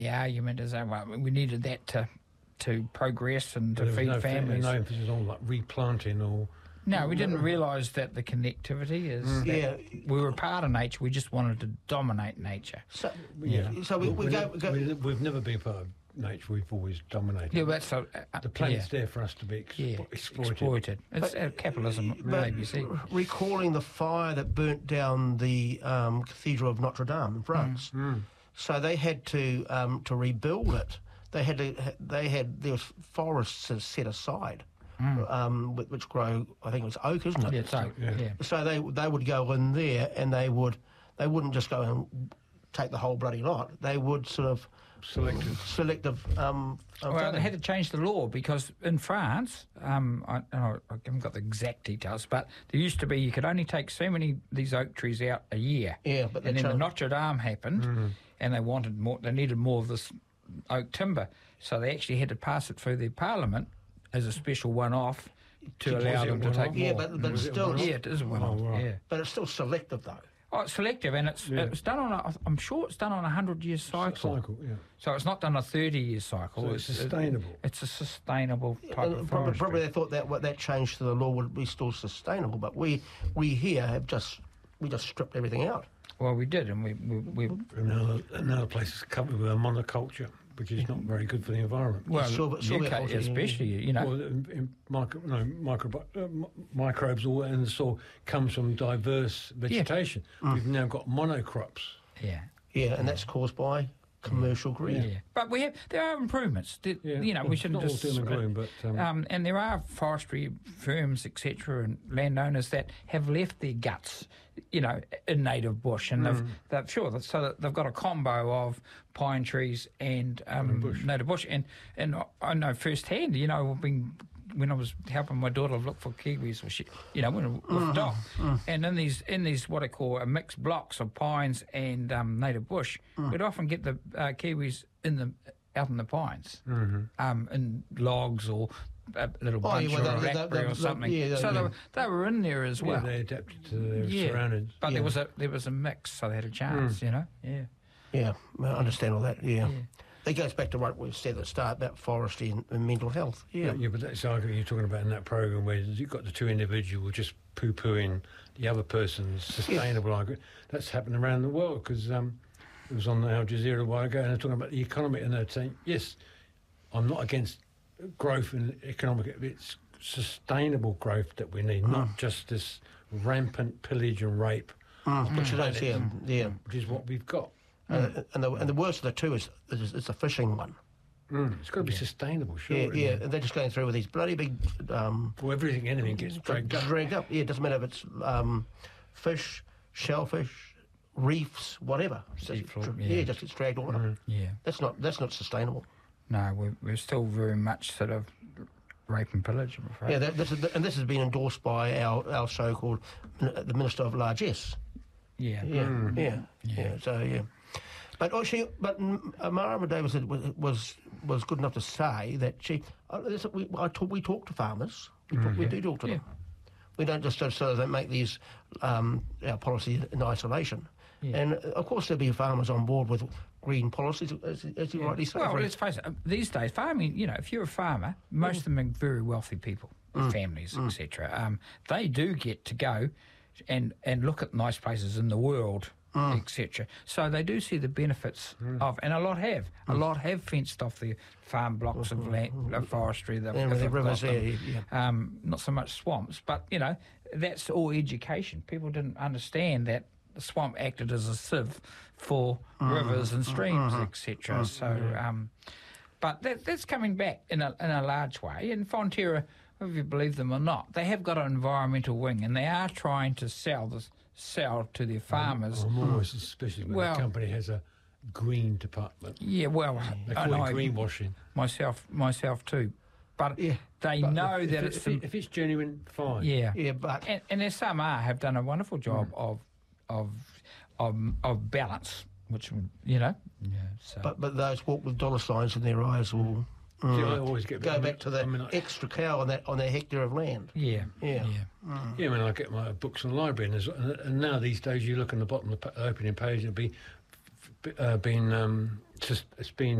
argument is that we needed that to progress and to feed families. No emphasis on like replanting or. No, we didn't realise that the connectivity is. We were part of nature. We just wanted to dominate nature. So we've never been part of nature. We've always dominated. Yeah, that's the planet's there for us to be exploited. It's capitalism, ABC. Recalling the fire that burnt down the Cathedral of Notre Dame in France, so they had to rebuild it. There was forests set aside. Which grow, I think it was oak, isn't it? Yeah, it's oak. Yeah. So they would go in there, and they wouldn't just go and take the whole bloody lot. They would sort of selective. Well, they had to change the law because in France, I haven't got the exact details, but there used to be you could only take so many of these oak trees out a year. Yeah, but then the Notre Dame happened, and they wanted more. They needed more of this oak timber, so they actually had to pass it through their parliament as a special one-off to allow them to take more. Yeah, but still... Yeah, it is a one-off, yeah. But it's still selective, though. Oh, it's selective, and it's done on I'm sure it's done on a 100-year cycle. So it's not done a 30-year cycle. So it's sustainable. It's a sustainable type of forestry. Probably they thought that change to the law would be still sustainable, but we here have just stripped everything out. Well, we did, and we another place is covered with a monoculture, which is not very good for the environment. Well, UK especially, microbes all in the soil comes from diverse vegetation. We've now got monocrops. Yeah, and that's caused by commercial greed. Yeah. But there are improvements. We shouldn't just doom and gloom, but and there are forestry firms, etc., and landowners that have left their guts, in native bush, and they've so that they've got a combo of pine trees and native bush, and I know firsthand. When I was helping my daughter look for kiwis, with dock, and in these what I call mixed blocks of pines and native bush, we'd often get the kiwis out in the pines, in logs or a little bunch or a raspberry or something. They were in there as well. Yeah, they adapted to their surroundings. But there was a mix, so they had a chance. Yeah, I understand all that. Yeah. It goes back to what we said at the start about forestry and mental health. Yeah, but that's the argument you're talking about in that program where you've got the two individuals just poo-pooing the other person's sustainable argument. That's happened around the world because it was on Al Jazeera a while ago, and they're talking about the economy, and they're saying, yes, I'm not against growth in economic, it's sustainable growth that we need, not just this rampant pillage and rape. Which is what we've got. And the worst of the two is the fishing one. It's got to be sustainable, sure. Yeah, and they're just going through with these bloody big... anything gets dragged up. Yeah, it doesn't matter if it's fish, shellfish, reefs, whatever. Just gets dragged all up. Yeah. That's not sustainable. No, we're still very much sort of rape and pillage, I'm afraid. Yeah, this has been endorsed by our so-called the Minister of Largesse. But Marama Davis was good enough to say that we talk to farmers. We do talk to them. We don't just sort of make these our policy in isolation. Yeah. And of course there'll be farmers on board with green policies, as you rightly say. Well, let's face it. These days, farming. If you're a farmer, most of them are very wealthy people, families, etc. They do get to go and look at nice places in the world. Etc. So they do see the benefits of, and a lot have fenced off the farm blocks of land, of forestry. The rivers there, not so much swamps, but that's all education. People didn't understand that the swamp acted as a sieve for rivers and streams, etc. So, but that's coming back in a large way. And Fonterra, if you believe them or not, they have got an environmental wing, and they are trying to sell to their farmers. I'm always suspicious when a company has a green department. Yeah, well, they call it greenwashing. Myself too. But they know that if it's genuine, fine. Yeah, but and there's some have done a wonderful job of balance, which So. But those walk with dollar signs in their eyes will. I always go back to the extra cow on their hectare of land. Yeah. When I get my books in the library, and now these days you look on the bottom of the opening page, it'll be been it's been